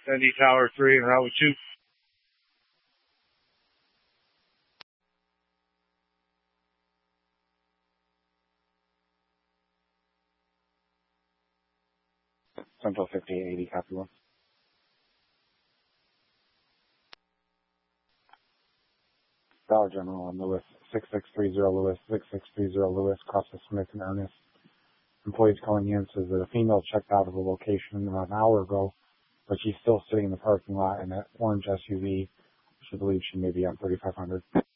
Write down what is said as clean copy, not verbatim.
Sandy Tower 3 and Route 2. Central 5880, copy 1. Dollar General on Lewis, 6630 Lewis, 6630 Lewis, across the Smith and Ernest. Employees calling in says that a female checked out of the location about an hour ago, but she's still sitting in the parking lot in that orange SUV. She believes she may be on 3500.